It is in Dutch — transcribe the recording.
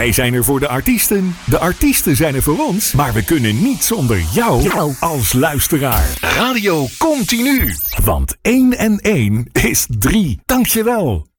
Wij zijn er voor de artiesten zijn er voor ons, maar we kunnen niet zonder jou als luisteraar. Radio Continu, want 1 en 1 is 3. Dankjewel.